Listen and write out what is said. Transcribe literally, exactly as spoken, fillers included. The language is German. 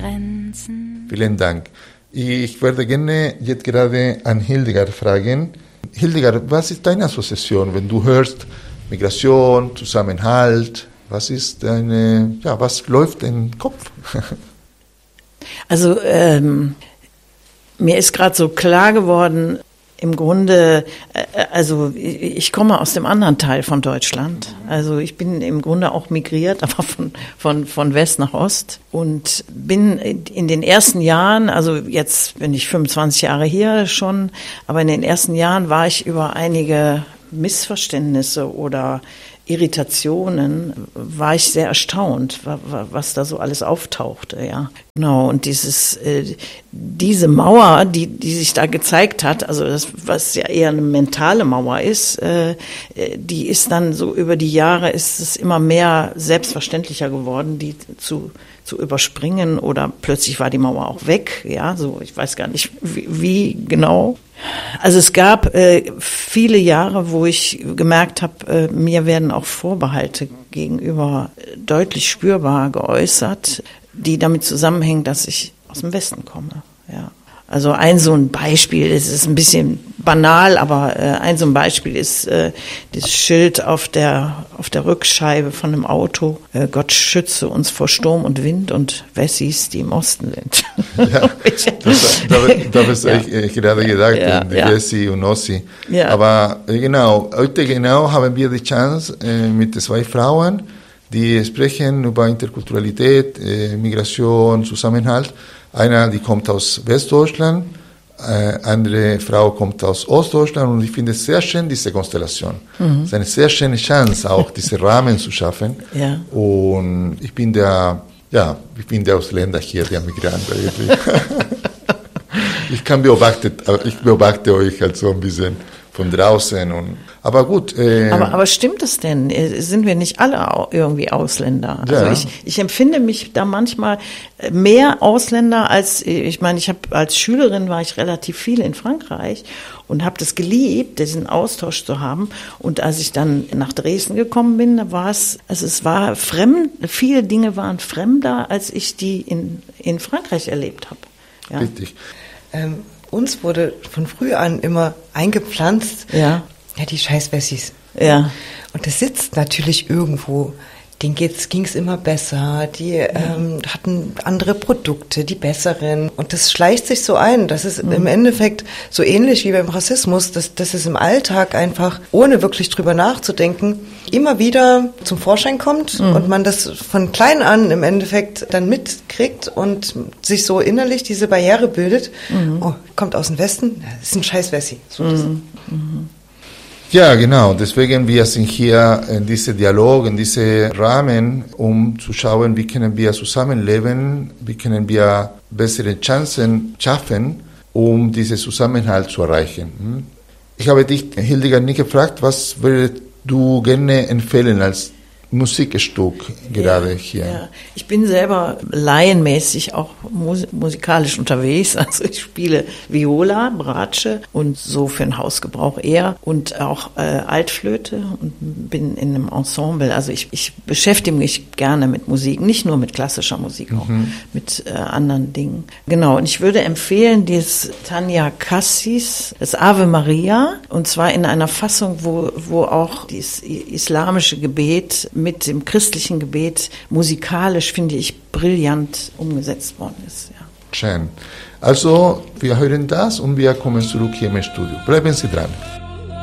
Grenzen. Vielen Dank. Ich werde gerne jetzt gerade an Hildegard fragen. Hildegard, was ist deine Assoziation, wenn du hörst Migration, Zusammenhalt? Was ist deine, ja, was läuft in den Kopf? Also ähm, mir ist gerade so klar geworden, im Grunde, äh, also ich komme aus dem anderen Teil von Deutschland. Also ich bin im Grunde auch migriert, aber von, von, von West nach Ost und bin in den ersten Jahren, also jetzt bin ich fünfundzwanzig Jahre hier schon, aber in den ersten Jahren war ich über einige Missverständnisse oder Irritationen, war ich sehr erstaunt, was da so alles auftauchte, ja. Genau, und dieses, äh, diese Mauer, die, die sich da gezeigt hat, also das, was ja eher eine mentale Mauer ist, äh, die ist dann so über die Jahre ist es immer mehr selbstverständlicher geworden, die zu, zu überspringen oder plötzlich war die Mauer auch weg, ja, so, ich weiß gar nicht, wie, wie genau. Also es gab äh, viele Jahre, wo ich gemerkt habe, äh, mir werden auch Vorbehalte gegenüber äh, deutlich spürbar geäußert, die damit zusammenhängen, dass ich aus dem Westen komme. Ja. Also ein so ein Beispiel, es ist ein bisschen banal, aber äh, ein so ein Beispiel ist äh, das Schild auf der auf der Rückscheibe von einem Auto: äh, Gott schütze uns vor Sturm und Wind und Wessis, die im Osten sind. Ja, das, da habe ja. ich, ich gerade gedacht, ja, die ja. Wessi und Ossi. Ja. Aber äh, genau, heute genau haben wir die Chance äh, mit zwei Frauen, die sprechen über Interkulturalität, äh, Migration, Zusammenhalt. Einer, die kommt aus Westdeutschland, äh, andere Frau kommt aus Ostdeutschland und ich finde es sehr schön, diese Konstellation. Mhm. Es ist eine sehr schöne Chance, auch diese Rahmen zu schaffen. Ja. Und ich bin der, ja, ich bin der Ausländer hier, der Migrant. Ich kann beobachten, ich beobachte euch halt so ein bisschen von draußen und aber gut. Äh, aber, aber stimmt es denn? Sind wir nicht alle irgendwie Ausländer? Also ja. ich, ich empfinde mich da manchmal mehr Ausländer als, ich meine, ich habe als Schülerin war ich relativ viel in Frankreich und habe das geliebt, diesen Austausch zu haben. Und als ich dann nach Dresden gekommen bin, da war es, also es war fremd, viele Dinge waren fremder, als ich die in, in Frankreich erlebt habe. Ja. Richtig. Ähm, uns wurde von früh an immer eingepflanzt, ja, ja, die scheiß Wessis. Ja. Und das sitzt natürlich irgendwo. Denen ging es immer besser, die ja. ähm, hatten andere Produkte, die besseren. Und das schleicht sich so ein. Das ist mhm. im Endeffekt so ähnlich wie beim Rassismus, dass, dass es im Alltag einfach, ohne wirklich drüber nachzudenken, immer wieder zum Vorschein kommt mhm. und man das von klein an im Endeffekt dann mitkriegt und sich so innerlich diese Barriere bildet. Mhm. Oh, kommt aus dem Westen, das ist ein scheiß Wessi. So mhm. Mhm. Ja, genau. Deswegen wir sind hier in diesem Dialog, in diesem Rahmen, um zu schauen, wie können wir zusammenleben, wie können wir bessere Chancen schaffen, um diesen Zusammenhalt zu erreichen. Ich habe dich, Hildegard, nicht gefragt, was würdest du gerne empfehlen als Musikstück gerade ja, hier? Ja. Ich bin selber laienmäßig auch mus- musikalisch unterwegs. Also ich spiele Viola, Bratsche und so für den Hausgebrauch eher und auch äh, Altflöte und bin in einem Ensemble. Also ich, ich beschäftige mich gerne mit Musik, nicht nur mit klassischer Musik, auch mhm. mit äh, anderen Dingen. Genau, und ich würde empfehlen das Tanja Cassis, das Ave Maria, und zwar in einer Fassung, wo, wo auch das islamische Gebet mit dem christlichen Gebet musikalisch, finde ich, brillant umgesetzt worden ist. Ja. Schön. Also, wir hören das und wir kommen zurück hier im Studio. Bleiben Sie dran.